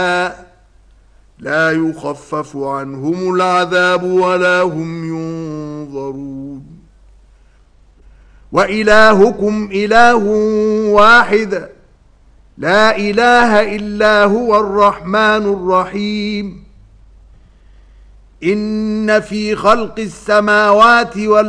لا يخفف عنهم العذاب ولا هم ينظرون وإلهكم إله واحد لا إله إلا هو الرحمن الرحيم إن في خلق السماوات والأرض